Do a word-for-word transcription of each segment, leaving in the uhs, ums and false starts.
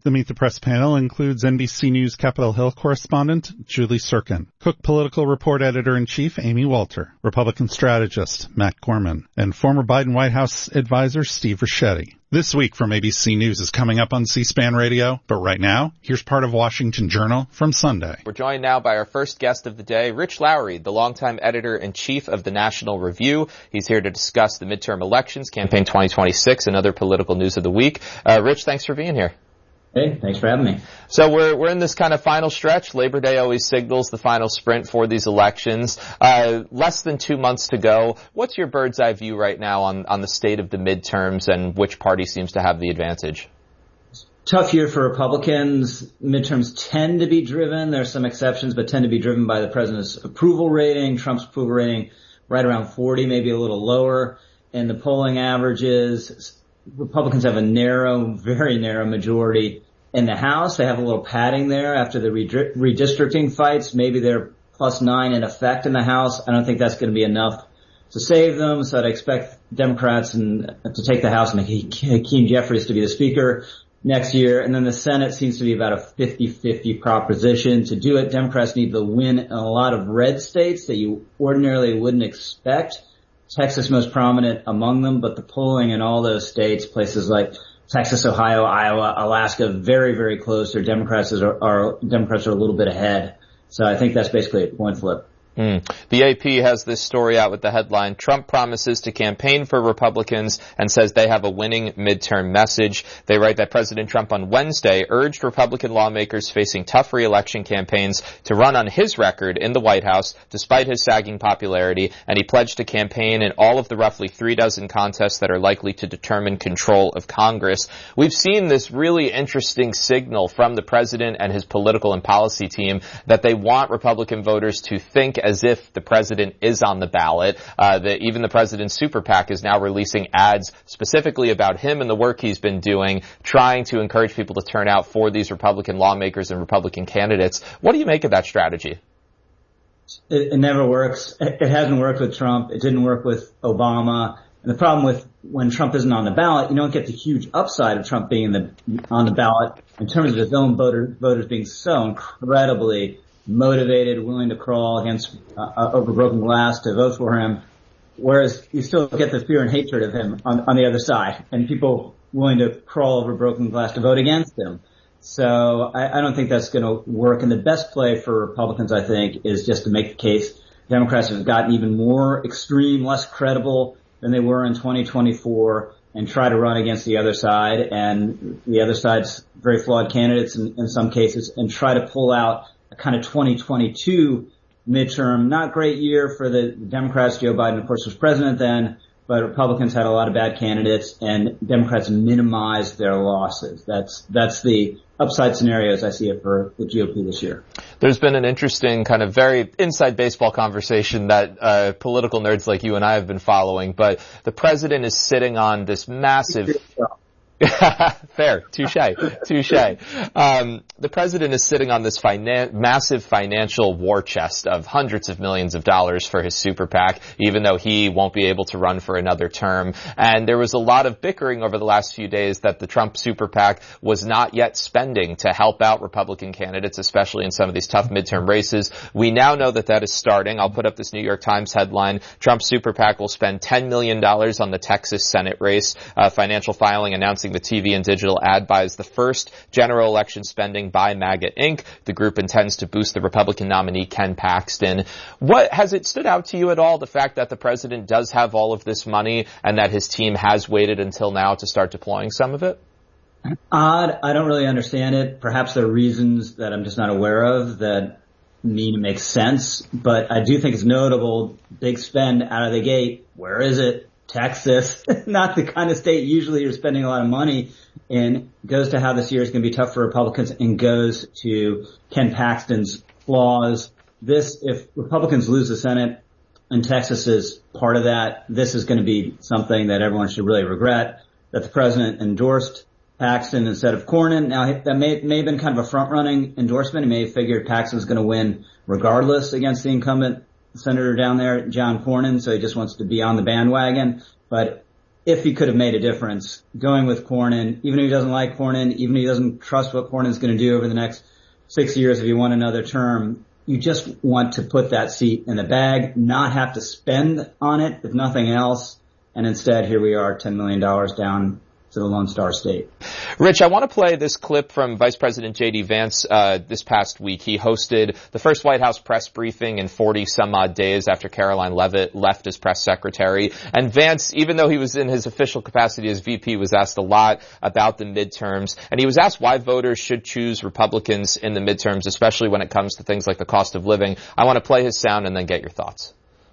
The Meet the Press panel includes N B C News Capitol Hill correspondent Julie Sirkin, Cook Political Report Editor-in-Chief Amy Walter, Republican strategist Matt Gorman, and former Biden White House advisor Steve Ricchetti. This Week from A B C News is coming up on C-SPAN Radio, but right now, here's part of Washington Journal from Sunday. We're joined now by our first guest of the day, Rich Lowry, the longtime editor-in-chief of the National Review. He's here to discuss the midterm elections, campaign twenty twenty-six, and other political news of the week. Uh, Rich, thanks for being here. Hey, thanks for having me. So we're we're in this kind of final stretch. Labor Day always signals the final sprint for these elections. Uh, less than two months to go. What's your bird's eye view right now on, on the state of the midterms and which party seems to have the advantage? Tough year for Republicans. Midterms tend to be driven. There are some exceptions, but tend to be driven by the president's approval rating. Trump's approval rating right around forty, maybe a little lower. And the polling averages, Republicans have a narrow, very narrow majority in the House. They have a little padding there after the redistricting fights. Maybe they're plus nine in effect in the House. I don't think that's going to be enough to save them. So I'd expect Democrats and, to take the House and Hakeem Jeffries to be the Speaker next year. And then the Senate seems to be about a fifty-fifty proposition. To do it, Democrats need to win in a lot of red states that you ordinarily wouldn't expect. Texas most prominent among them, but the polling in all those states, places like Texas, Ohio, Iowa, Alaska, very, very close. Their Democrats are, are Democrats are a little bit ahead. So I think that's basically a coin flip. Mm. The A P has this story out with the headline, Trump promises to campaign for Republicans and says they have a winning midterm message. They write that President Trump on Wednesday urged Republican lawmakers facing tough re-election campaigns to run on his record in the White House despite his sagging popularity, and he pledged to campaign in all of the roughly three dozen contests that are likely to determine control of Congress. We've seen this really interesting signal from the president and his political and policy team that they want Republican voters to think as if the president is on the ballot. Uh, that even the president's super PAC is now releasing ads specifically about him and the work he's been doing, trying to encourage people to turn out for these Republican lawmakers and Republican candidates. What do you make of that strategy? It, it never works. It, it hasn't worked with Trump. It didn't work with Obama. And the problem with when Trump isn't on the ballot, you don't get the huge upside of Trump being the, on the ballot in terms of his own voter, voters being so incredibly motivated, willing to crawl against uh, over broken glass to vote for him, whereas you still get the fear and hatred of him on, on the other side, and people willing to crawl over broken glass to vote against him. So I, I don't think that's going to work. And the best play for Republicans, I think, is just to make the case Democrats have gotten even more extreme, less credible than they were in twenty twenty-four, and try to run against the other side and the other side's very flawed candidates in, in some cases, and try to pull out a kind of twenty twenty-two midterm. Not great year for the Democrats. Joe Biden, of course, was president then, but Republicans had a lot of bad candidates, and Democrats minimized their losses. That's that's the upside scenario as I see it for the G O P this year. There's been an interesting kind of very inside baseball conversation that uh political nerds like you and I have been following, but the president is sitting on this massive... Fair. Touche. Touche. Um, the president is sitting on this finan- massive financial war chest of hundreds of millions of dollars for his super PAC, even though he won't be able to run for another term. And there was a lot of bickering over the last few days that the Trump super PAC was not yet spending to help out Republican candidates, especially in some of these tough midterm races. We now know that that is starting. I'll put up this New York Times headline. Trump super PAC will spend ten million dollars on the Texas Senate race. Uh, financial filing announcing the T V and digital ad buy is the first general election spending by MAGA Incorporated. The group intends to boost the Republican nominee Ken Paxton. What has it stood out to you at all, the fact that the president does have all of this money and that his team has waited until now to start deploying some of it? Odd. I don't really understand it. Perhaps there are reasons that I'm just not aware of that mean to make sense, but I do think it's notable. Big spend out of the gate. Where is it? Texas, not the kind of state usually you're spending a lot of money in, goes to how this year is going to be tough for Republicans and goes to Ken Paxton's flaws. This, if Republicans lose the Senate and Texas is part of that, this is going to be something that everyone should really regret, that the president endorsed Paxton instead of Cornyn. Now, that may, may have been kind of a front-running endorsement. He may have figured Paxton was going to win regardless against the incumbent senator down there, John Cornyn, so he just wants to be on the bandwagon. But if he could have made a difference, going with Cornyn, even if he doesn't like Cornyn, even if he doesn't trust what Cornyn's going to do over the next six years if he won another term, you just want to put that seat in the bag, not have to spend on it, if nothing else. And instead, here we are, ten million dollars down to the Lone Star State. Rich, I want to play this clip from Vice President J D. Vance uh, this past week. He hosted the first White House press briefing in forty some odd days after Caroline Leavitt left as press secretary. And Vance, even though he was in his official capacity as V P, was asked a lot about the midterms. And he was asked why voters should choose Republicans in the midterms, especially when it comes to things like the cost of living. I want to play his sound and then get your thoughts.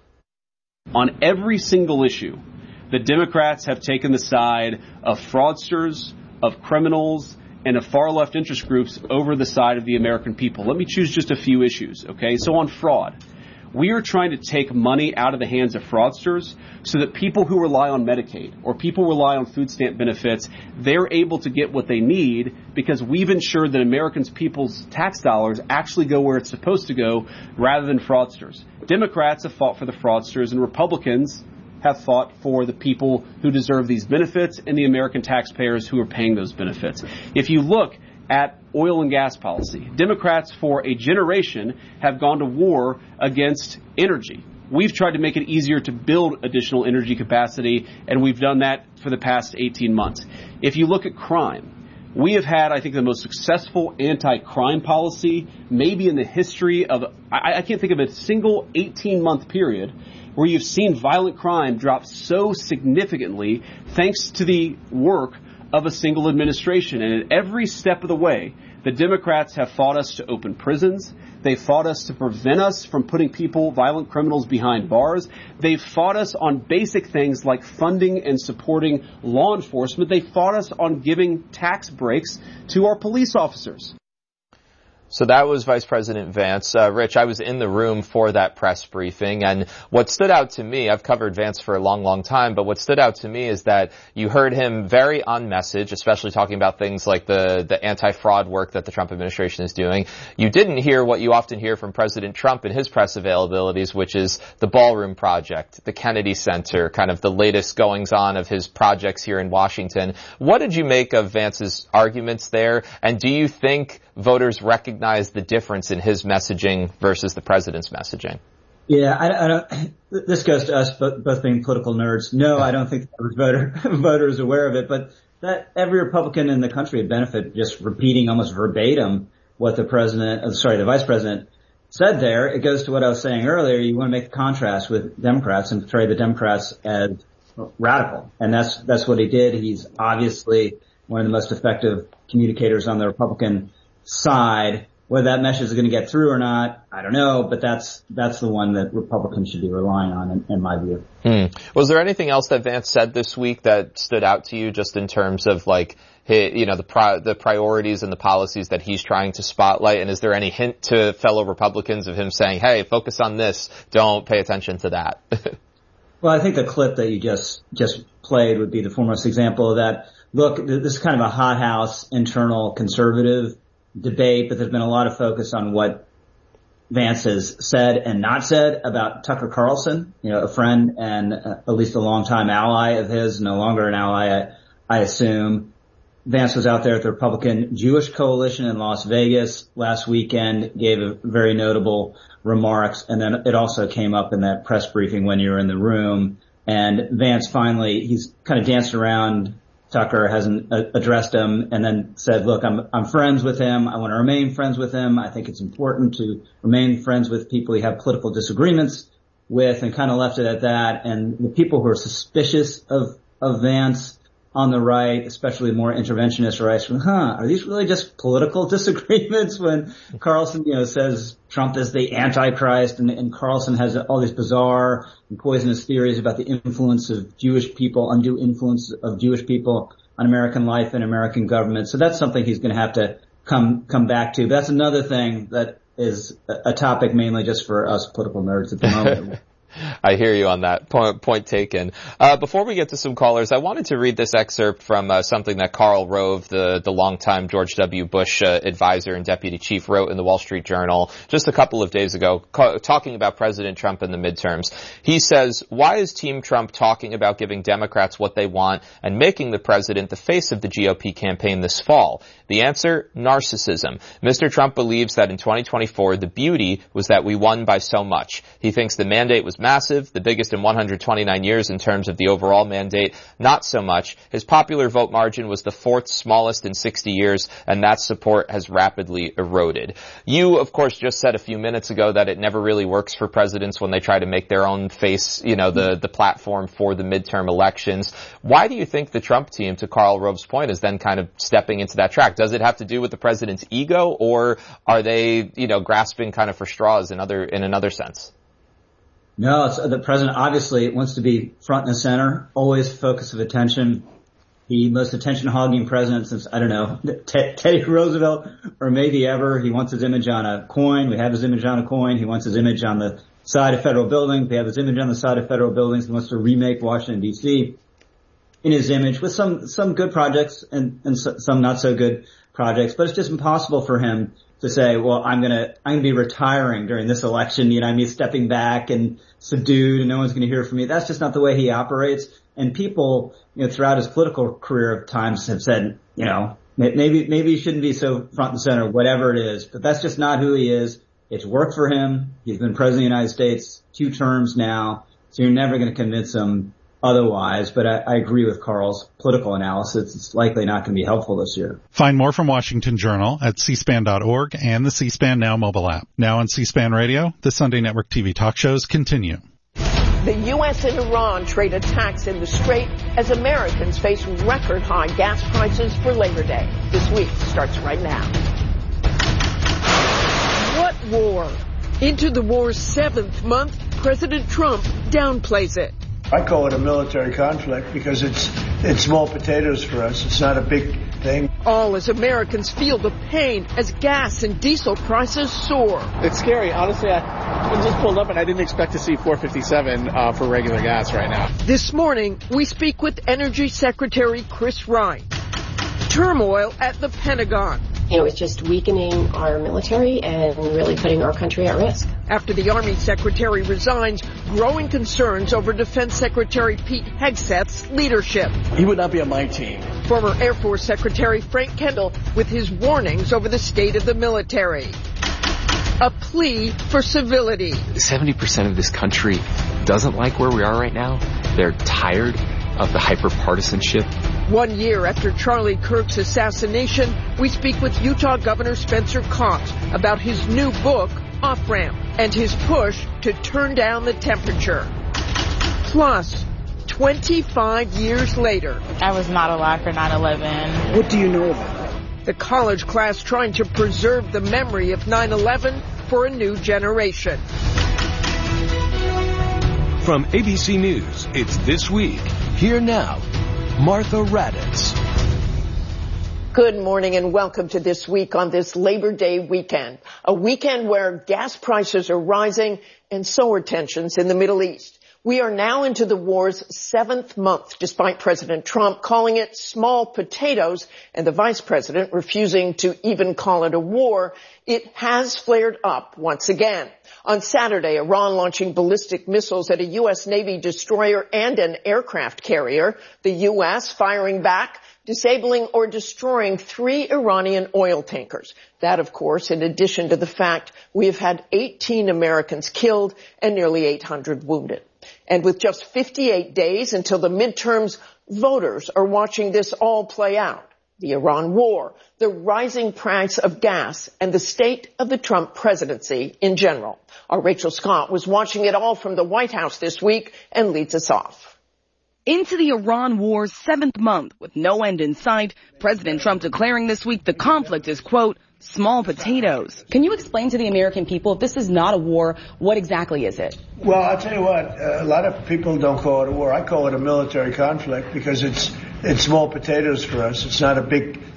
On every single issue, the Democrats have taken the side of fraudsters, of criminals, and of far-left interest groups over the side of the American people. Let me choose just a few issues, okay? So on fraud, we are trying to take money out of the hands of fraudsters so that people who rely on Medicaid or people rely on food stamp benefits, they're able to get what they need because we've ensured that Americans' people's tax dollars actually go where it's supposed to go rather than fraudsters. Democrats have fought for the fraudsters, and Republicans have fought for the people who deserve these benefits and the American taxpayers who are paying those benefits. If you look at oil and gas policy, Democrats for a generation have gone to war against energy. We've tried to make it easier to build additional energy capacity, and we've done that for the past eighteen months. If you look at crime, we have had, I think, the most successful anti-crime policy maybe in the history of, I, I can't think of a single eighteen-month period where you've seen violent crime drop so significantly thanks to the work of a single administration. And at every step of the way, the Democrats have fought us to open prisons. They fought us to prevent us from putting people, violent criminals, behind bars. They've fought us on basic things like funding and supporting law enforcement. They fought us on giving tax breaks to our police officers. So that was Vice President Vance. Uh, Rich, I was in the room for that press briefing, and what stood out to me, I've covered Vance for a long, long time, but what stood out to me is that you heard him very on message, especially talking about things like the, the anti-fraud work that the Trump administration is doing. You didn't hear what you often hear from President Trump in his press availabilities, which is the Ballroom Project, the Kennedy Center, kind of the latest goings-on of his projects here in Washington. What did you make of Vance's arguments there, and do you think voters recognize the difference in his messaging versus the president's messaging? Yeah, I, I don't. This goes to us both, both being political nerds. No, I don't think the voter voters are aware of it, but that every Republican in the country would benefit just repeating almost verbatim what the president, uh, sorry, the vice president said there. It goes to what I was saying earlier. You want to make a contrast with Democrats and portray the Democrats as radical, and that's that's what he did. He's obviously one of the most effective communicators on the Republican side. Whether that message is going to get through or not, I don't know, but that's that's the one that Republicans should be relying on, in, in my view. Hmm. Was there anything else that Vance said this week that stood out to you, just in terms of like, his, you know, the pri- the priorities and the policies that he's trying to spotlight? And is there any hint to fellow Republicans of him saying, "Hey, focus on this, don't pay attention to that"? Well, I think the clip that you just just played would be the foremost example of that. Look, this is kind of a hothouse internal conservative debate, but there's been a lot of focus on what Vance has said and not said about Tucker Carlson, you know, a friend and uh, at least a longtime ally of his, no longer an ally, I, I assume. Vance was out there at the Republican Jewish Coalition in Las Vegas last weekend, gave a very notable remarks, and then it also came up in that press briefing when you were in the room. And Vance finally, he's kind of danced around Tucker, hasn't uh, addressed him, and then said, look, I'm I'm friends with him. I want to remain friends with him. I think it's important to remain friends with people you have political disagreements with, and kind of left it at that. And the people who are suspicious of, of Vance on the right, especially more interventionist rights, from, huh, are these really just political disagreements when Carlson, you know, says Trump is the Antichrist, and, and Carlson has all these bizarre and poisonous theories about the influence of Jewish people, undue influence of Jewish people on American life and American government. So that's something he's going to have to come, come back to. But that's another thing that is a topic mainly just for us political nerds at the moment. I hear you on that. Point, point taken. Uh, before we get to some callers, I wanted to read this excerpt from uh, something that Karl Rove, the, the longtime George W. Bush uh, advisor and deputy chief, wrote in the Wall Street Journal just a couple of days ago, ca- talking about President Trump and the midterms. He says, why is Team Trump talking about giving Democrats what they want and making the president the face of the G O P campaign this fall? The answer, narcissism. Mister Trump believes that in twenty twenty-four, the beauty was that we won by so much. He thinks the mandate was massive, the biggest in one hundred twenty-nine years in terms of the overall mandate. Not so much. His popular vote margin was the fourth smallest in sixty years, and that support has rapidly eroded. You, of course, just said a few minutes ago that it never really works for presidents when they try to make their own face, you know, the, the platform for the midterm elections. Why do you think the Trump team, to Karl Rove's point, is then kind of stepping into that track? Does it have to do with the president's ego, or are they, you know, grasping kind of for straws in other, in another sense? No, it's, the president obviously wants to be front and center, always focus of attention. The most attention-hogging president since, I don't know, T- Teddy Roosevelt or maybe ever. He wants his image on a coin. We have his image on a coin. He wants his image on the side of federal buildings. We have his image on the side of federal buildings. He wants to remake Washington, D C in his image with some, some good projects and, and so, some not so good projects. But it's just impossible for him to say, well, I'm gonna, I'm gonna be retiring during this election, you know, I'm stepping back and subdued and no one's gonna hear from me. That's just not the way he operates. And people, you know, throughout his political career at times have said, you know, maybe, maybe he shouldn't be so front and center, whatever it is, but that's just not who he is. It's worked for him. He's been president of the United States two terms now, so you're never gonna convince him otherwise, but I, I agree with Karl's political analysis. It's likely not going to be helpful this year. Find more from Washington Journal at c span dot org and the C-SPAN Now mobile app. Now on C-SPAN Radio, the Sunday Network T V talk shows continue. The U S and Iran trade attacks in the Strait as Americans face record-high gas prices for Labor Day. This week starts right now. What war? Into the war's seventh month, President Trump downplays it. I call it a military conflict because it's it's small potatoes for us. It's not a big thing. All as Americans feel the pain as gas and diesel prices soar. It's scary. Honestly, I just pulled up and I didn't expect to see four fifty-seven uh, for regular gas right now. This morning, we speak with Energy Secretary Chris Wright. Turmoil at the Pentagon. You know, it's just weakening our military and really putting our country at risk. After the Army Secretary resigns, growing concerns over Defense Secretary Pete Hegseth's leadership. He would not be on my team. Former Air Force Secretary Frank Kendall with his warnings over the state of the military. A plea for civility. seventy percent of this country doesn't like where we are right now. They're tired of the hyper-partisanship. One year after Charlie Kirk's assassination, we speak with Utah Governor Spencer Cox about his new book, Off Ramp, and his push to turn down the temperature. Plus, twenty-five years later. I was not alive for nine eleven. What do you know about it? The college class trying to preserve the memory of nine eleven for a new generation. From A B C News, it's This Week. Here now, Martha Raddatz. Good morning and welcome to This Week on this Labor Day weekend. A weekend where gas prices are rising and so are tensions in the Middle East. We are now into the war's seventh month, despite President Trump calling it small potatoes and the vice president refusing to even call it a war. It has flared up once again. On Saturday, Iran launching ballistic missiles at a U S Navy destroyer and an aircraft carrier. The U S firing back, disabling or destroying three Iranian oil tankers. That, of course, in addition to the fact we have had eighteen Americans killed and nearly eight hundred wounded. And with just fifty-eight days until the midterms, voters are watching this all play out. The Iran war, the rising price of gas, and the state of the Trump presidency in general. Our Rachel Scott was watching it all from the White House this week and leads us off. Into the Iran war's seventh month with no end in sight, President Trump declaring this week the conflict is, quote, small potatoes. Can you explain to the American people, if this is not a war, what exactly is it? Well, I'll tell you what, uh, a lot of people don't call it a war. I call it a military conflict because it's it's small potatoes for us. It's not a big thing.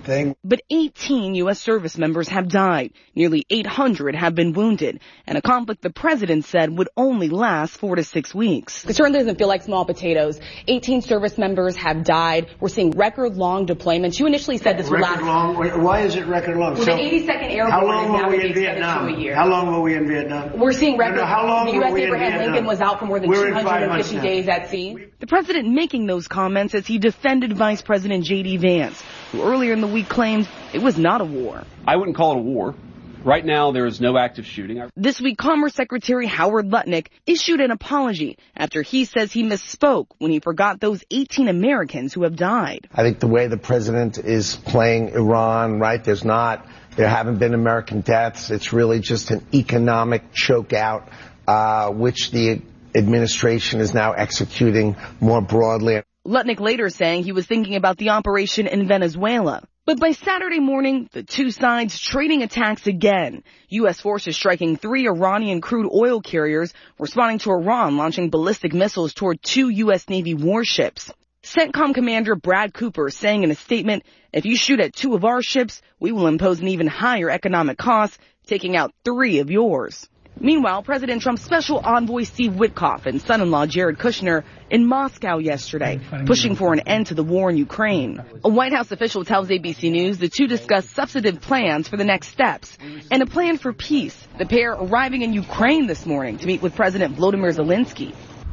But eighteen U S service members have died, nearly eight hundred have been wounded, and a conflict the president said would only last four to six weeks. It certainly doesn't feel like small potatoes. eighteen service members have died. We're seeing record-long deployments. You initially said this would last... Record long? Why is it record long? Well, so the eighty-second Airborne is now going to be extended to a year. How long were we in Vietnam? We're seeing record... No, no, how long the U S were we Abraham in Vietnam? Lincoln was out for more than We're two hundred fifty days at sea. The president making those comments as he defended Vice President J D Vance, who earlier in the week claimed it was not a war. I wouldn't call it a war. Right now, there is no active shooting. This week, Commerce Secretary Howard Lutnick issued an apology after he says he misspoke when he forgot those eighteen Americans who have died. I think the way the president is playing Iran, right, there's not, there haven't been American deaths. It's really just an economic chokeout, uh, which the administration is now executing more broadly. Lutnick later saying he was thinking about the operation in Venezuela. But by Saturday morning, the two sides trading attacks again. U S forces striking three Iranian crude oil carriers, responding to Iran launching ballistic missiles toward two U S Navy warships. CENTCOM Commander Brad Cooper saying in a statement, if you shoot at two of our ships, we will impose an even higher economic cost, taking out three of yours. Meanwhile, President Trump's special envoy Steve Witkoff and son-in-law Jared Kushner in Moscow yesterday, pushing for an end to the war in Ukraine. A White House official tells A B C News the two discussed substantive plans for the next steps and a plan for peace. The pair arriving in Ukraine this morning to meet with President Volodymyr Zelensky.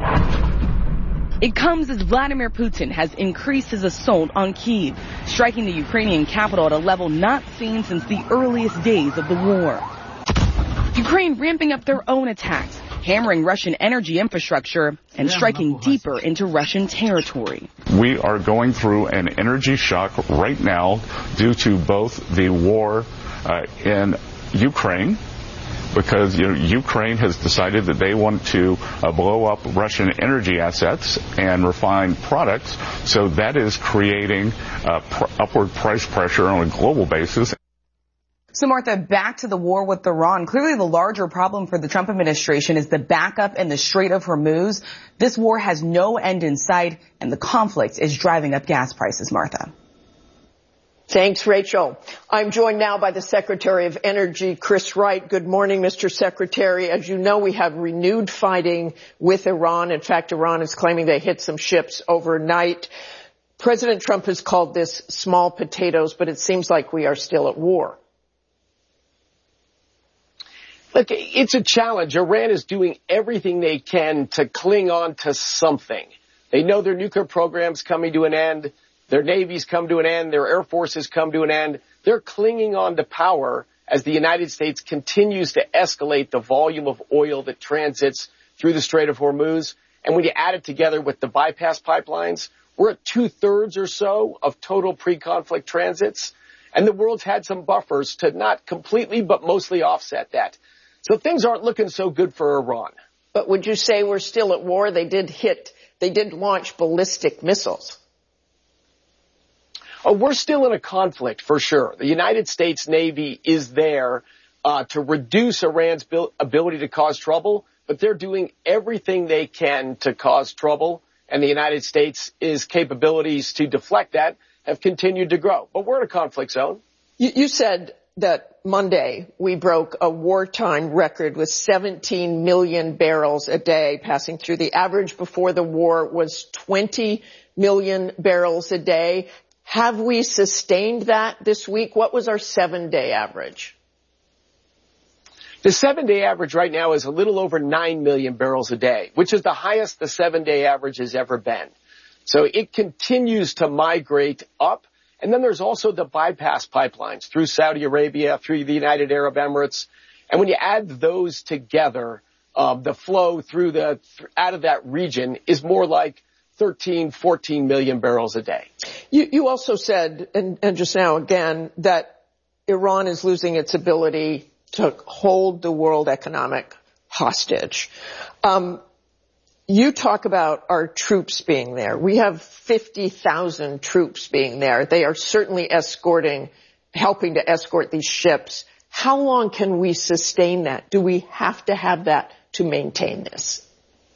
It comes as Vladimir Putin has increased his assault on Kyiv, striking the Ukrainian capital at a level not seen since the earliest days of the war. Ukraine ramping up their own attacks, hammering Russian energy infrastructure and striking deeper into Russian territory. We are going through an energy shock right now due to both the war uh, in Ukraine, because you know, Ukraine has decided that they want to uh, blow up Russian energy assets and refined products, so that is creating uh, pr- upward price pressure on a global basis. So, Martha, back to the war with Iran. Clearly, the larger problem for the Trump administration is the backup in the Strait of Hormuz. This war has no end in sight, and the conflict is driving up gas prices, Martha. Thanks, Rachel. I'm joined now by the Secretary of Energy, Chris Wright. Good morning, Mister Secretary. As you know, we have renewed fighting with Iran. In fact, Iran is claiming they hit some ships overnight. President Trump has called this small potatoes, but it seems like we are still at war. Look, it's a challenge. Iran is doing everything they can to cling on to something. They know their nuclear program's coming to an end. Their navies come to an end. Their air forces come to an end. They're clinging on to power as the United States continues to escalate the volume of oil that transits through the Strait of Hormuz. And when you add it together with the bypass pipelines, we're at two-thirds or so of total pre-conflict transits. And the world's had some buffers to not completely but mostly offset that. So things aren't looking so good for Iran. But would you say we're still at war? They did hit, they did launch ballistic missiles. Oh, we're still in a conflict for sure. The United States Navy is there uh, to reduce Iran's bil- ability to cause trouble, but they're doing everything they can to cause trouble. And the United States' capabilities to deflect that have continued to grow. But we're in a conflict zone. You, you said that Monday we broke a wartime record with seventeen million barrels a day passing through. The average before the war was twenty million barrels a day. Have we sustained that this week? What was our seven-day average? The seven-day average right now is a little over nine million barrels a day, which is the highest the seven-day average has ever been. So it continues to migrate up. And then there's also the bypass pipelines through Saudi Arabia, through the United Arab Emirates. And when you add those together, uh, the flow through the, th- out of that region is more like thirteen, fourteen million barrels a day. You, you also said, and, and just now again, that Iran is losing its ability to hold the world economic hostage. Um, You talk about our troops being there. We have fifty thousand troops being there. They are certainly escorting, helping to escort these ships. How long can we sustain that? Do we have to have that to maintain this?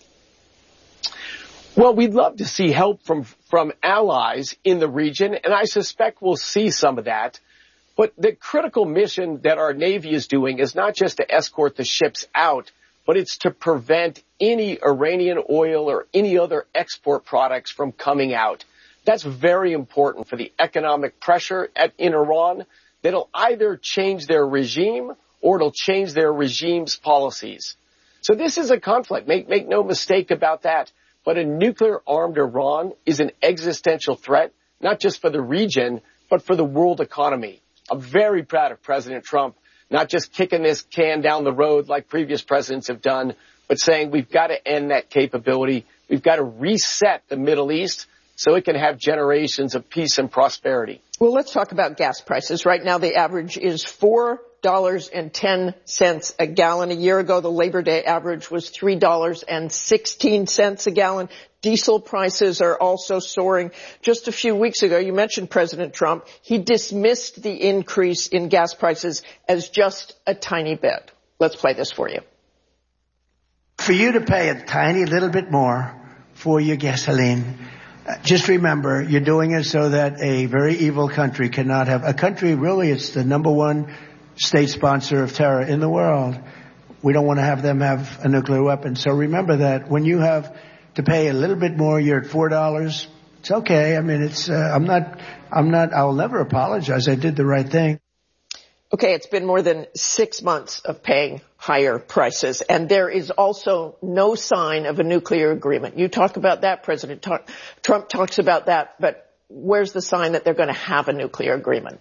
Well, we'd love to see help from, from allies in the region, and I suspect we'll see some of that. But the critical mission that our Navy is doing is not just to escort the ships out, but it's to prevent any Iranian oil or any other export products from coming out. That's very important for the economic pressure at, in Iran that'll either change their regime or it'll change their regime's policies. So this is a conflict. Make, make no mistake about that. But a nuclear-armed Iran is an existential threat, not just for the region, but for the world economy. I'm very proud of President Trump, not just kicking this can down the road like previous presidents have done, but saying we've got to end that capability. We've got to reset the Middle East so it can have generations of peace and prosperity. Well, let's talk about gas prices. Right now, the average is four dollars and ten cents a gallon. A year ago, the Labor Day average was three dollars and sixteen cents a gallon. Diesel prices are also soaring. Just a few weeks ago, you mentioned President Trump. He dismissed the increase in gas prices as just a tiny bit. Let's play this for you. For you to pay a tiny little bit more for your gasoline, just remember, you're doing it so that a very evil country cannot have, a country really, it's the number one state sponsor of terror in the world. We don't want to have them have a nuclear weapon. So remember that when you have to pay a little bit more, you're at four dollars. It's okay. I mean, it's, uh, I'm not, I'm not, I'll never apologize. I did the right thing. Okay, it's been more than six months of paying higher prices, and there is also no sign of a nuclear agreement. You talk about that, President talk, Trump talks about that, but where's the sign that they're going to have a nuclear agreement?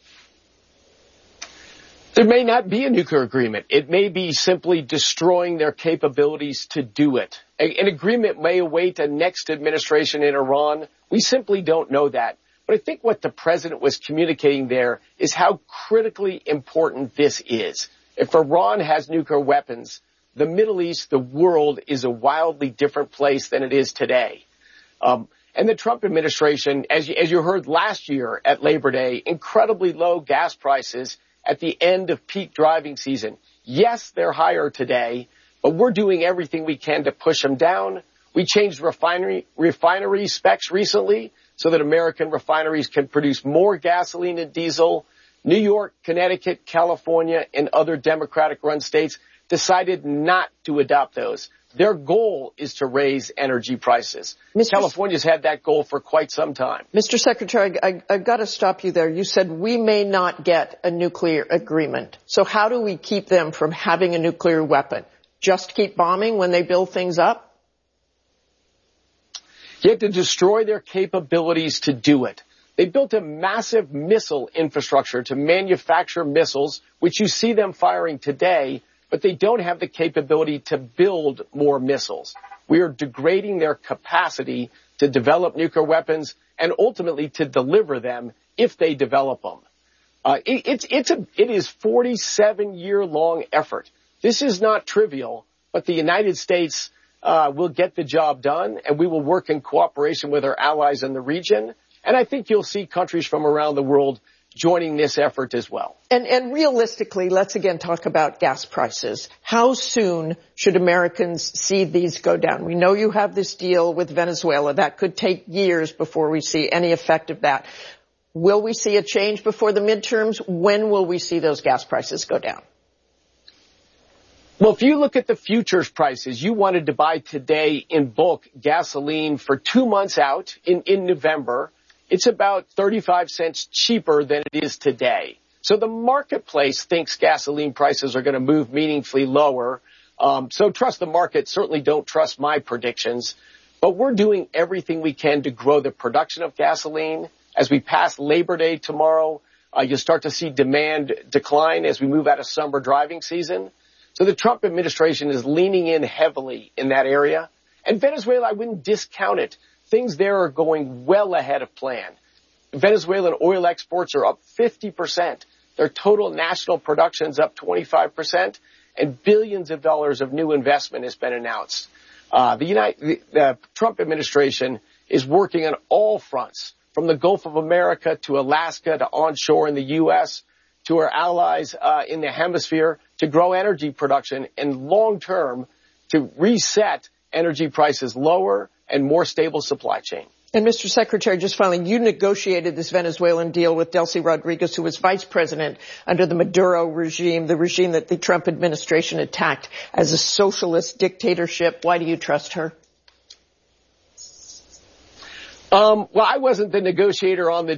There may not be a nuclear agreement. It may be simply destroying their capabilities to do it. A, an agreement may await a next administration in Iran. We simply don't know that. But I think what the president was communicating there is how critically important this is. If Iran has nuclear weapons, the Middle East, the world, is a wildly different place than it is today. Um, and the Trump administration, as you, as you heard last year at Labor Day, incredibly low gas prices at the end of peak driving season. Yes, they're higher today, but we're doing everything we can to push them down. We changed refinery, refinery specs recently so that American refineries can produce more gasoline and diesel. New York, Connecticut, California, and other Democratic-run states decided not to adopt those. Their goal is to raise energy prices. Mister California's had that goal for quite some time. Mister Secretary, I, I've got to stop you there. You said we may not get a nuclear agreement. So how do we keep them from having a nuclear weapon? Just keep bombing when they build things up? You have to destroy their capabilities to do it. They built a massive missile infrastructure to manufacture missiles, which you see them firing today, but they don't have the capability to build more missiles. We are degrading their capacity to develop nuclear weapons and ultimately to deliver them if they develop them. Uh, it, it's, it's a, it is forty-seven year long effort. This is not trivial, but the United States uh, will get the job done, and we will work in cooperation with our allies in the region. And I think you'll see countries from around the world joining this effort as well. And, and realistically, let's again talk about gas prices. How soon should Americans see these go down? We know you have this deal with Venezuela. That could take years before we see any effect of that. Will we see a change before the midterms? When will we see those gas prices go down? Well, if you look at the futures prices, you wanted to buy today in bulk gasoline for two months out in, in November. It's about thirty-five cents cheaper than it is today. So the marketplace thinks gasoline prices are going to move meaningfully lower. Um, so trust the market. Certainly don't trust my predictions. But we're doing everything we can to grow the production of gasoline. As we pass Labor Day tomorrow, uh, you'll start to see demand decline as we move out of summer driving season. So the Trump administration is leaning in heavily in that area. And Venezuela, I wouldn't discount it. Things there are going well ahead of plan. Venezuelan oil exports are up fifty percent. Their total national production is up twenty-five percent, and billions of dollars of new investment has been announced. Uh, the, United, the, the Trump administration is working on all fronts, from the Gulf of America to Alaska to onshore in the U S to our allies uh, in the hemisphere to grow energy production and long-term to reset energy prices lower and more stable supply chain. And Mister Secretary, just finally, you negotiated this Venezuelan deal with Delcy Rodriguez, who was vice president under the Maduro regime, the regime that the Trump administration attacked as a socialist dictatorship. Why do you trust her? Um, well, I wasn't the negotiator on the